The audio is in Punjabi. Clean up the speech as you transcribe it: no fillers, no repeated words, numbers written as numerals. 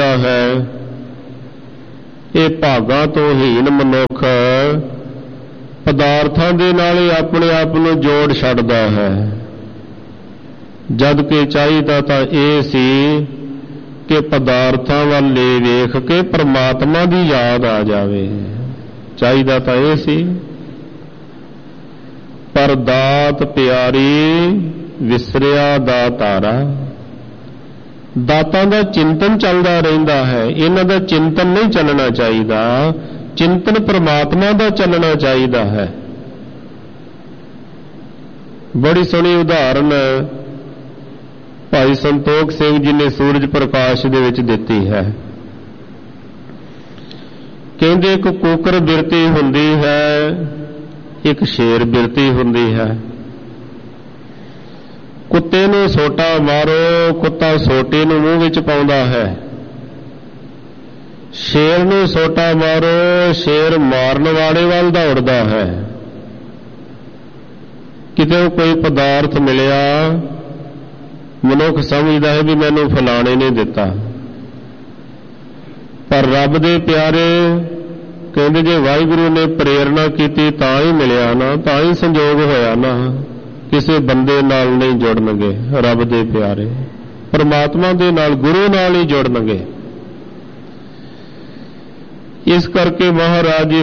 है। ਇਹ ਭਾਗਾਂ ਤੋਂ ਹੀਨ ਮਨੁੱਖ ਪਦਾਰਥਾਂ ਦੇ ਨਾਲ ਹੀ ਆਪਣੇ ਆਪ ਨੂੰ ਜੋੜ ਛੱਡਦਾ ਹੈ, ਜਦ ਕਿ ਚਾਹੀਦਾ ਤਾਂ ਇਹ ਸੀ ਕਿ ਪਦਾਰਥਾਂ ਵੱਲ ਵੇਖ ਕੇ ਪਰਮਾਤਮਾ ਦੀ ਯਾਦ ਆ ਜਾਵੇ। ਚਾਹੀਦਾ ਤਾਂ ਇਹ ਸੀ, ਪਰ ਦਾਤ ਪਿਆਰੀ ਵਿਸਰਿਆ ਦਾਤਾਰਾ। ਦਾਤਾਂ ਦਾ ਚਿੰਤਨ ਚੱਲਦਾ ਰਹਿੰਦਾ ਹੈ, ਇਹਨਾਂ ਦਾ ਚਿੰਤਨ ਨਹੀਂ ਚੱਲਣਾ ਚਾਹੀਦਾ, ਚਿੰਤਨ ਪਰਮਾਤਮਾ ਦਾ ਚੱਲਣਾ ਚਾਹੀਦਾ ਹੈ। ਬੜੀ ਸੋਹਣੀ ਉਦਾਹਰਨ ਭਾਈ ਸੰਤੋਖ ਸਿੰਘ ਜੀ ਨੇ ਸੂਰਜ ਪ੍ਰਕਾਸ਼ ਦੇ ਵਿੱਚ ਦਿੱਤੀ ਹੈ। ਕਹਿੰਦੇ ਇੱਕ ਕੁੱਕਰ ਬਿਰਤੀ ਹੁੰਦੀ ਹੈ, ਇੱਕ ਸ਼ੇਰ ਬਿਰਤੀ ਹੁੰਦੀ ਹੈ। ਕੁੱਤੇ ਨੂੰ ਸੋਟਾ ਮਾਰੋ, ਕੁੱਤਾ ਸੋਟੇ ਨੂੰ ਮੂੰਹ ਵਿੱਚ ਪਾਉਂਦਾ ਹੈ। ਸ਼ੇਰ ਨੂੰ ਸੋਟਾ ਮਾਰੋ, ਸ਼ੇਰ ਮਾਰਨ ਵਾਲੇ ਵੱਲ ਦੌੜਦਾ ਹੈ। ਕਿਤੇ ਕੋਈ ਪਦਾਰਥ ਮਿਲਿਆ, ਮਨੁੱਖ ਸਮਝਦਾ ਹੈ ਵੀ ਮੈਨੂੰ ਫਲਾਣੇ ਨੇ ਦਿੱਤਾ, ਪਰ ਰੱਬ ਦੇ ਪਿਆਰੇ ਕਹਿੰਦੇ ਜੇ ਵਾਹਿਗੁਰੂ ਨੇ ਪ੍ਰੇਰਣਾ ਕੀਤੀ ਤਾਂ ਹੀ ਮਿਲਿਆ ਨਾ, ਤਾਂ ਹੀ ਸੰਜੋਗ ਹੋਇਆ ਨਾ। ਕਿਸੇ ਬੰਦੇ ਨਾਲ ਨਹੀਂ ਜੁੜਨਗੇ ਰੱਬ ਦੇ ਪਿਆਰੇ, ਪਰਮਾਤਮਾ ਦੇ ਨਾਲ, ਗੁਰੂ ਨਾਲ ਹੀ ਜੁੜਨਗੇ। ਇਸ ਕਰਕੇ ਮਹਾਰਾਜ ਜੀ